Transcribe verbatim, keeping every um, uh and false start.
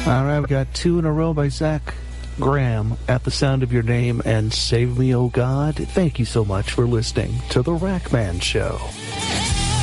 All right, we got two in a row by Zach Graham, At the Sound of Your Name, and Save Me, Oh God. Thank you so much for listening to The Rackman Show.